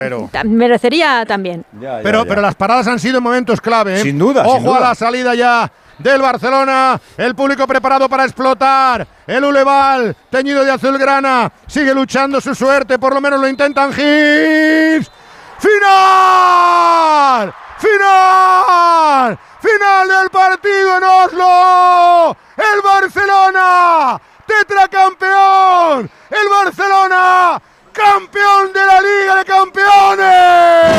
merecería también. Pero las paradas han sido momentos clave, ¿eh? Sin duda. Ojo sin duda. a la salida ya del Barcelona, el público preparado para explotar, el Uleval, teñido de azulgrana, sigue luchando su suerte, por lo menos lo intentan. Hips, final, final, final del partido en Oslo, el Barcelona, tetracampeón, el Barcelona, campeón de la Liga de Campeones.